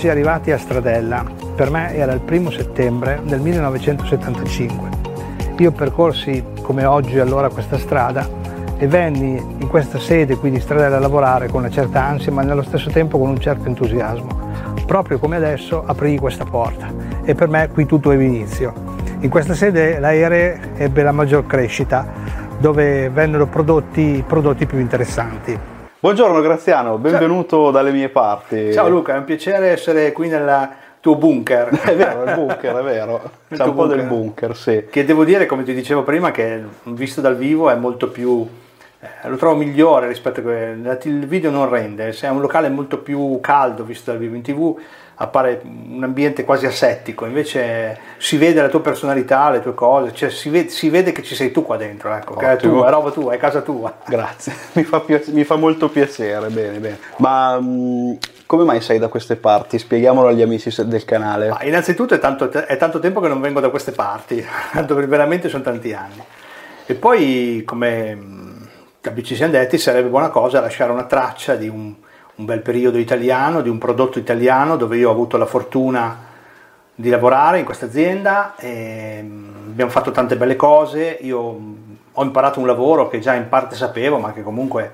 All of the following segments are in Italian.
eccoci arrivati a Stradella. Per me era il 1° settembre del 1975. Io percorsi come oggi allora questa strada e venni in questa sede qui di Stradella a lavorare con una certa ansia, ma nello stesso tempo con un certo entusiasmo. Proprio come adesso aprii questa porta e per me qui tutto ebbe inizio. In questa sede l'Aere ebbe la maggior crescita, dove vennero prodotti più interessanti. Buongiorno Graziano, benvenuto dalle mie parti. Ciao Luca, è un piacere essere qui nel tuo bunker. È vero, il bunker, è vero. C'è un po' del bunker, sì. Che devo dire, come ti dicevo prima, che visto dal vivo è molto più... lo trovo migliore rispetto a quello. Il video non rende, se è un locale molto più caldo visto dal vivo. In TV appare un ambiente quasi asettico, invece si vede la tua personalità, le tue cose, cioè si vede che ci sei tu qua dentro, ecco, che è tua, è roba tua, è casa tua. Grazie, mi fa molto piacere, bene. Ma come mai sei da queste parti? Spieghiamolo agli amici del canale. Ma innanzitutto è tanto tempo che non vengo da queste parti, tanto veramente sono tanti anni. E poi, come ci siamo detti, sarebbe buona cosa lasciare una traccia di un bel periodo italiano, di un prodotto italiano dove io ho avuto la fortuna di lavorare in questa azienda e abbiamo fatto tante belle cose. Io ho imparato un lavoro che già in parte sapevo, ma che comunque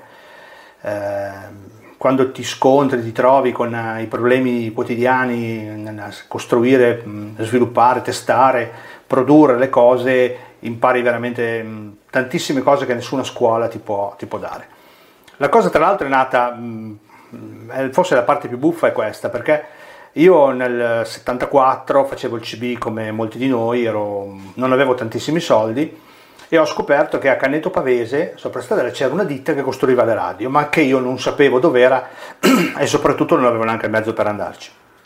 quando ti scontri, ti trovi con i problemi quotidiani nel costruire, sviluppare, testare, produrre le cose, impari veramente tantissime cose che nessuna scuola ti può dare. La cosa tra l'altro è nata, forse la parte più buffa è questa, perché io nel 74 facevo il CB come molti di noi, non avevo tantissimi soldi e ho scoperto che a Canneto Pavese, sopra Stradella, c'era una ditta che costruiva le radio, ma che io non sapevo dov'era e soprattutto non avevo neanche il mezzo per andarci.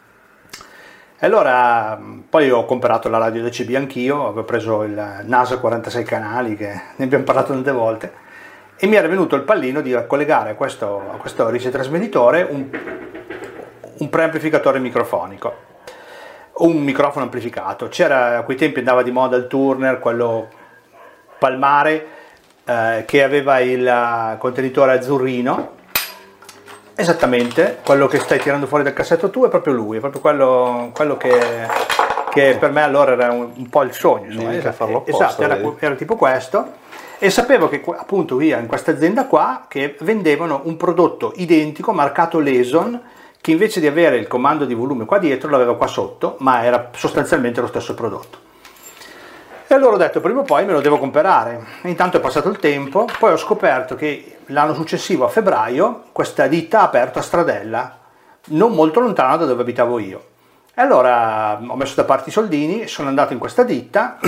E allora poi ho comprato la radio del CB anch'io, avevo preso il NASA 46 canali, che ne abbiamo parlato tante volte, e mi era venuto il pallino di collegare a questo ricetrasmettitore un preamplificatore microfonico, un microfono amplificato. C'era, a quei tempi andava di moda il Turner, quello palmare, che aveva il contenitore azzurrino. Esattamente, quello che stai tirando fuori dal cassetto tu è proprio lui, è proprio quello che per me allora era un po' il sogno. Esatto, era tipo questo, e sapevo che appunto io in questa azienda qua che vendevano un prodotto identico marcato Leson, che invece di avere il comando di volume qua dietro l'aveva qua sotto, ma era sostanzialmente lo stesso prodotto. E allora ho detto prima o poi me lo devo comprare. Intanto è passato il tempo, poi ho scoperto che l'anno successivo, a febbraio, questa ditta ha aperto a Stradella, non molto lontano da dove abitavo io. E allora ho messo da parte i soldini, sono andato in questa ditta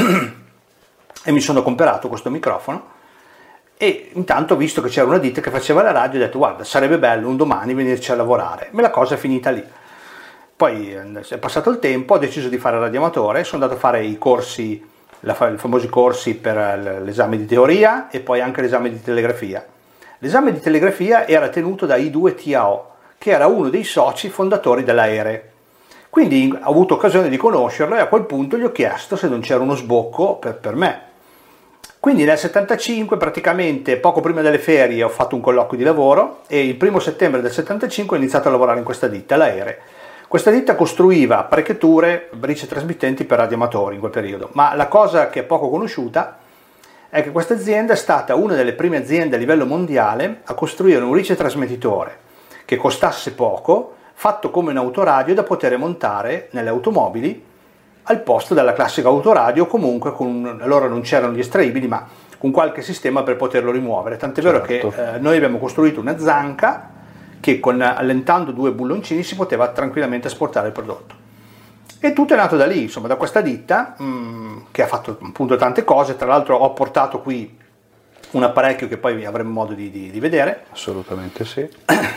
e mi sono comprato questo microfono e intanto ho visto che c'era una ditta che faceva la radio e ho detto guarda, sarebbe bello un domani venirci a lavorare. Ma la cosa è finita lì. Poi è passato il tempo, ho deciso di fare radioamatore, sono andato a fare i corsi, i famosi corsi per l'esame di teoria e poi anche l'esame di telegrafia. L'esame di telegrafia era tenuto da I2 TAO, che era uno dei soci fondatori dell'Aere. Quindi ho avuto occasione di conoscerlo e a quel punto gli ho chiesto se non c'era uno sbocco per me. Quindi nel 75, praticamente poco prima delle ferie, ho fatto un colloquio di lavoro e il 1° settembre del 75 ho iniziato a lavorare in questa ditta, l'Aere. Questa ditta costruiva apparecchiature, ricetrasmittenti per radioamatori in quel periodo, ma la cosa che è poco conosciuta è che questa azienda è stata una delle prime aziende a livello mondiale a costruire un ricetrasmettitore che costasse poco, fatto come un autoradio da poter montare nelle automobili al posto della classica autoradio, comunque allora non c'erano gli estraibili, ma con qualche sistema per poterlo rimuovere. Tant'è vero che noi abbiamo costruito una zanca che allentando 2 bulloncini si poteva tranquillamente esportare il prodotto. E tutto è nato da lì, insomma, da questa ditta che ha fatto appunto tante cose. Tra l'altro ho portato qui un apparecchio che poi avremo modo di vedere. Assolutamente sì.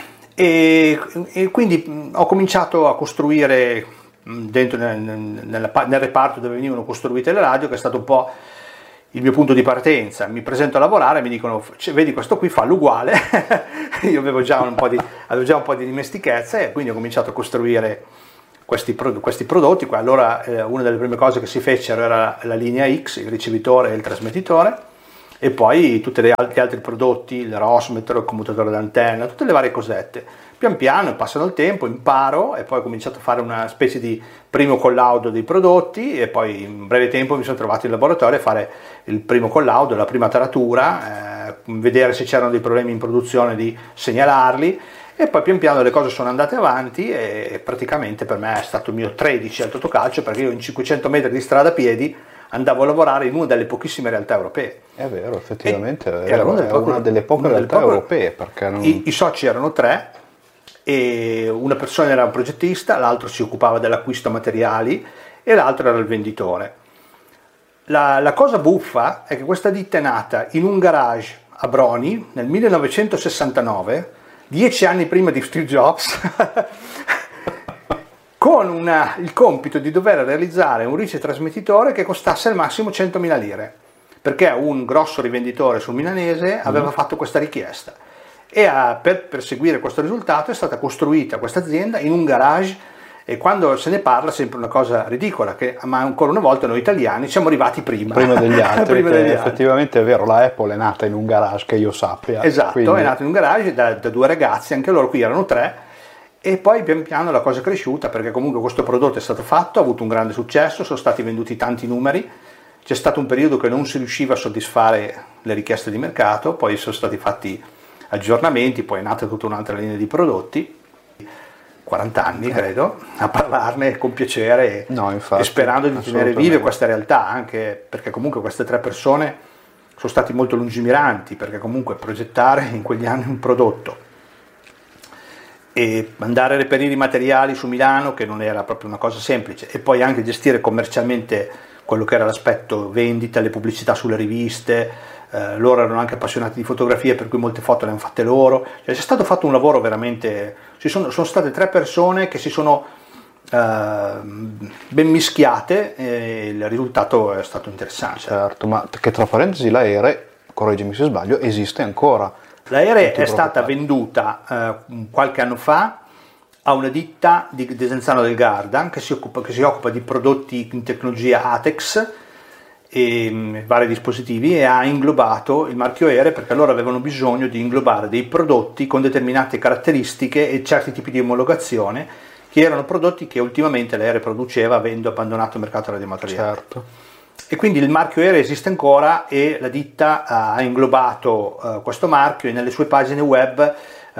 E quindi ho cominciato a costruire dentro nel reparto dove venivano costruite le radio, che è stato un po' il mio punto di partenza. Mi presento a lavorare e mi dicono vedi questo qui, fallo uguale. Io avevo già un po' di dimestichezza e quindi ho cominciato a costruire questi prodotti. Allora una delle prime cose che si fecero era la linea X, il ricevitore e il trasmettitore, e poi tutti gli altri prodotti, il rosmetro, il commutatore d'antenna, tutte le varie cosette. Pian piano, passano il tempo, imparo e poi ho cominciato a fare una specie di primo collaudo dei prodotti e poi in breve tempo mi sono trovato in laboratorio a fare il primo collaudo, la prima taratura, vedere se c'erano dei problemi in produzione, di segnalarli, e poi pian piano le cose sono andate avanti e praticamente per me è stato il mio 13 al Totocalcio, perché io in 500 metri di strada a piedi andavo a lavorare in una delle pochissime realtà europee. È vero, effettivamente è una delle poche realtà europee, perché non... I soci erano 3 e una persona era un progettista, l'altro si occupava dell'acquisto materiali e l'altro era il venditore. La cosa buffa è che questa ditta è nata in un garage a Broni nel 1969, 10 anni prima di Steve Jobs, con il compito di dover realizzare un ricetrasmettitore che costasse al massimo 100.000 lire, perché un grosso rivenditore sul milanese aveva fatto questa richiesta. E per perseguire questo risultato è stata costruita questa azienda in un garage, e quando se ne parla è sempre una cosa ridicola, ma ancora una volta noi italiani siamo arrivati prima degli altri. Effettivamente è vero, la Apple è nata in un garage, che io sappia. Esatto, quindi... è nata in un garage da 2 ragazzi, anche loro qui erano 3, e poi pian piano la cosa è cresciuta, perché comunque questo prodotto è stato fatto, ha avuto un grande successo, sono stati venduti tanti numeri, c'è stato un periodo che non si riusciva a soddisfare le richieste di mercato, poi sono stati fatti aggiornamenti, poi è nata tutta un'altra linea di prodotti. 40 anni credo a parlarne con piacere, e sperando di tenere vive questa realtà, anche perché comunque queste 3 persone sono stati molto lungimiranti, perché comunque progettare in quegli anni un prodotto e andare a reperire i materiali su Milano, che non era proprio una cosa semplice, e poi anche gestire commercialmente quello che era l'aspetto vendita, le pubblicità sulle riviste. Loro erano anche appassionati di fotografie, per cui molte foto le hanno fatte loro. C'è stato fatto un lavoro veramente, sono state 3 persone che si sono ben mischiate e il risultato è stato interessante. Certo, ma che tra parentesi l'Aere, correggimi se sbaglio, esiste ancora. L'Aere è stata venduta qualche anno fa a una ditta di Desenzano del Garda che si occupa di prodotti in tecnologia ATEX e vari dispositivi, e ha inglobato il marchio Aere perché loro avevano bisogno di inglobare dei prodotti con determinate caratteristiche e certi tipi di omologazione, che erano prodotti che ultimamente l'Aere produceva avendo abbandonato il mercato radioamatoriale. Certo. E quindi il marchio Aere esiste ancora e la ditta ha inglobato questo marchio, e nelle sue pagine web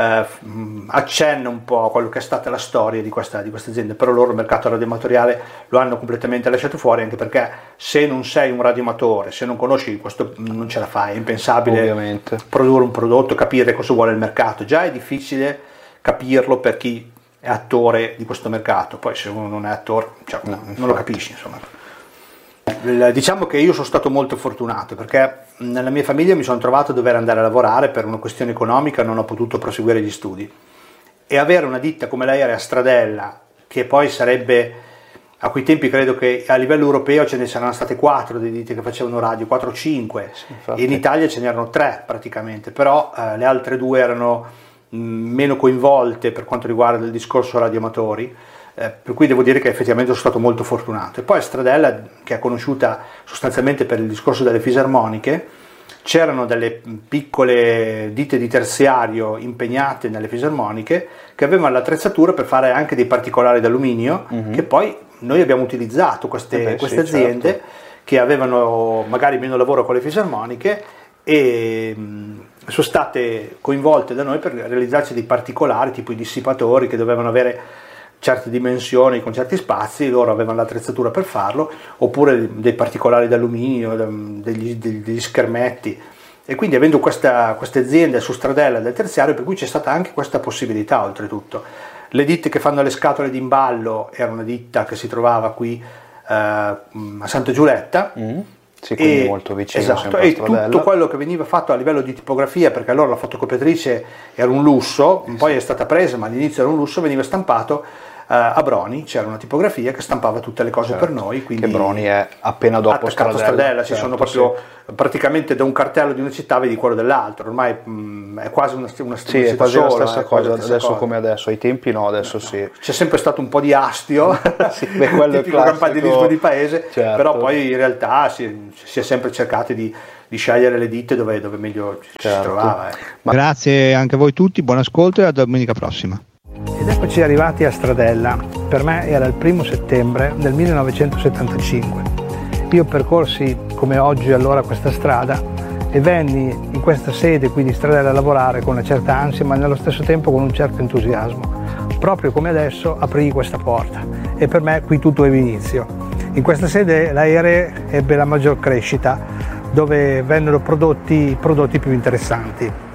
accenna un po' a quello che è stata la storia di questa azienda, però loro il mercato radioamatoriale lo hanno completamente lasciato fuori, anche perché se non sei un radioamatore, se non conosci questo, non ce la fai, è impensabile. Ovviamente. Produrre un prodotto, capire cosa vuole il mercato, già è difficile capirlo per chi è attore di questo mercato, poi se uno non è attore, non lo capisci, insomma. Diciamo che io sono stato molto fortunato, perché nella mia famiglia mi sono trovato a dover andare a lavorare per una questione economica, non ho potuto proseguire gli studi, e avere una ditta come l'Aere a Stradella, che poi sarebbe, a quei tempi credo che a livello europeo ce ne saranno state 4 di ditte che facevano radio, 4 o 5, sì, e in Italia ce n'erano 3 praticamente, però le altre 2 erano meno coinvolte per quanto riguarda il discorso radioamatori. Per cui devo dire che effettivamente sono stato molto fortunato. E poi Stradella, che è conosciuta sostanzialmente per il discorso delle fisarmoniche, c'erano delle piccole ditte di terziario impegnate nelle fisarmoniche che avevano l'attrezzatura per fare anche dei particolari d'alluminio, che poi noi abbiamo utilizzato queste aziende, certo, che avevano magari meno lavoro con le fisarmoniche e sono state coinvolte da noi per realizzarci dei particolari, tipo i dissipatori che dovevano avere certe dimensioni con certi spazi, loro avevano l'attrezzatura per farlo, oppure dei particolari d'alluminio, degli schermetti, e quindi avendo queste aziende su Stradella del terziario, per cui c'è stata anche questa possibilità. Oltretutto le ditte che fanno le scatole d'imballo era una ditta che si trovava qui a Santa Giulietta, sì, quindi molto vicino, esatto, e tutto quello che veniva fatto a livello di tipografia, perché allora la fotocopiatrice era un lusso, poi è stata presa, ma all'inizio era un lusso, veniva stampato a Broni, c'era una tipografia che stampava tutte le cose, certo, per noi, quindi che Broni è appena dopo Stradella, ci sono proprio praticamente da un cartello di una città vedi quello dell'altro, ormai è quasi una sì, è quasi sola, la stessa cosa, adesso come adesso, ai tempi no, adesso no. Sì. C'è sempre stato un po' di astio, sì, quello tipico campanilismo di paese, certo, però poi in realtà si è sempre cercati di scegliere le ditte dove meglio ci si trovava. Grazie anche a voi tutti, buon ascolto e a domenica prossima. Ed eccoci arrivati a Stradella. Per me era il 1° settembre del 1975. Io percorsi come oggi allora questa strada e venni in questa sede qui di Stradella a lavorare con una certa ansia, ma nello stesso tempo con un certo entusiasmo. Proprio come adesso aprii questa porta e per me qui tutto ebbe inizio. In questa sede l'Aere ebbe la maggior crescita, dove vennero prodotti più interessanti.